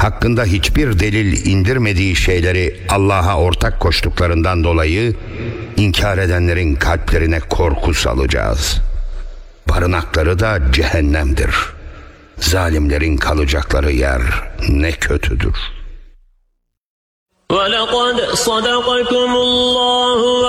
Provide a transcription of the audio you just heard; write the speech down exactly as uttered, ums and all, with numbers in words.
hakkında hiçbir delil indirmediği şeyleri Allah'a ortak koştuklarından dolayı inkar edenlerin kalplerine korku salacağız. Barınakları da cehennemdir. Zalimlerin kalacakları yer ne kötüdür. وَلَقَدْ صَدَقَكُمُ اللّٰهُ